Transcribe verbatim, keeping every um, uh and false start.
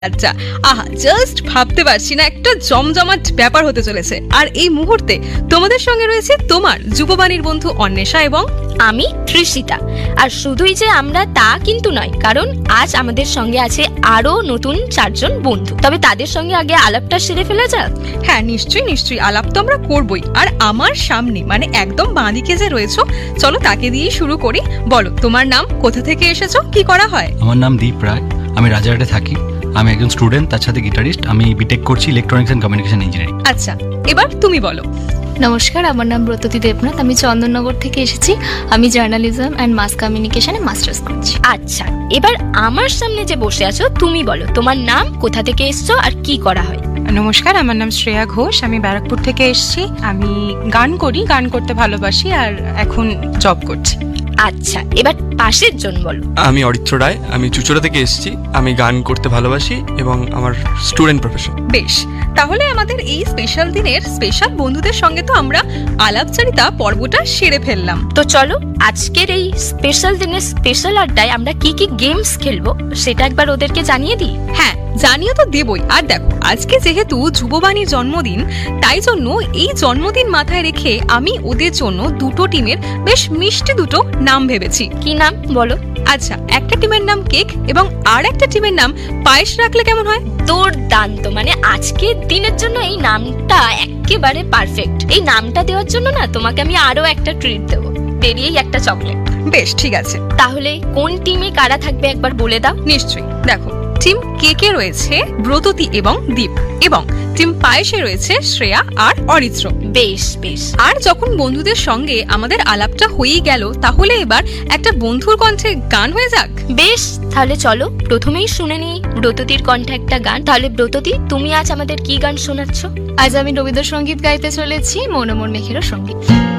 আচ্ছা, আহা জাস্ট ভাবতে পারছি না, একটা জমজমাট ব্যাপার হতে চলেছে। আর এই মুহূর্তে তোমাদের সঙ্গে রয়েছে তোমার যুববাণীর বন্ধু অন্বেষা এবং আমি তৃষিতা। আর শুধুই যে আমরা তা কিন্তু নয়, কারণ আজ আমাদের সঙ্গে আছে আরো নতুন চারজন বন্ধু। তবে তাদের সঙ্গে আগে আলাপটা সেরে ফেলা যাক। হ্যাঁ, নিশ্চয়ই নিশ্চয়ই আলাপ তো আমরা করবই। আর আমার সামনে মানে একদম বাঁদিকে যে রয়েছো, চলো তাকে দিয়েই শুরু করি। বলো তোমার নাম, কোথা থেকে এসেছো, কি করা হয়? আমার নাম দীপ রায়, আমি রাজারহাটে থাকি। আমি একজন স্টুডেন্ট, তার সাথে গিটারিস্ট। আমি বিটেক করছি ইলেকট্রনিক্স অ্যান্ড কমিউনিকেশন ইঞ্জিনিয়ারিং। আচ্ছা, এবার তুমি বলো। নমস্কার, আমার নাম ব্রততী দেবনাথ, আমি চন্দননগর থেকে এসেছি। আমি জার্নালিজম অ্যান্ড মাস কমিউনিকেশনে মাস্টার্স করছি। আচ্ছা, এবার আমার সামনে যে বসে আছো তুমি বলো তোমার নাম, কোথা থেকে এসছো আর কি করা হয়? নমস্কার, আমার নাম শ্রেয়া ঘোষ, আমি ব্যারাকপুর থেকে এসেছি। আমি গান করি, গান করতে ভালোবাসি আর এখন জব করছি। আচ্ছা, এবার পাশের জন বলো। আমি অরিত্র রায়, আমি চুচুড়া থেকে এসেছি। আমি গান করতে ভালোবাসি এবং আমার স্টুডেন্ট প্রফেশন। বেশ, তাহলে আমাদের এই স্পেশাল দিনের স্পেশাল বন্ধুদের সঙ্গে তো আমরা আলাপচারিতা পর্বটা সেরে ফেললাম। তো চলো আজকের এই স্পেশাল দিনের স্পেশাল আড্ডায় আমরা কি কি গেমস খেলবো সেটা একবার ওদেরকে জানিয়ে দিই। হ্যাঁ, জানিয়ে তো দেবই। আর দেখো, আজকে যেহেতু যুববাণীর জন্মদিন, তাই জন্য এই জন্মদিন মাথায় রেখে আমি ওদের জন্য দুটো টিমের বেশ মিষ্টি দুটো নাম ভেবেছি। কি নাম বলো? আচ্ছা, একটা টিমের নাম কেক এবং আর একটা টিমের নাম পায়েস রাখলে কেমন হয়? দুর্দান্ত, মানে আজকের দিনের জন্য এই নামটা একেবারে পারফেক্ট। এই নামটা দেওয়ার জন্য না তোমাকে আমি আরো একটা ট্রিট দেবো, বেরিয়েই একটা চকলেট। বেশ, ঠিক আছে। তাহলে কোন টিমে কারা থাকবে একবার বলে দাও। নিশ্চয়ই, দেখো টিম কেকে রয়েছে ব্রততী এবং দীপ, এবং টিম পায়েসে রয়েছে শ্রেয়া আর অরিত্র। বেশ বেশ। আর যখন বন্ধুদের সঙ্গে আমাদের আলাপটা হয়েই গেল, তাহলে এবার একটা বন্ধুর কণ্ঠে গান হয়ে যাক। বেশ, তাহলে চলো প্রথমেই শুনে নিই ব্রততীর কণ্ঠে একটা গান। তাহলে ব্রততী, তুমি আজ আমাদের কি গান শোনাচ্ছ? আজ আমি রবীন্দ্রসঙ্গীত গাইতে চলেছি, মনোমর মেঘেরও সঙ্গীত।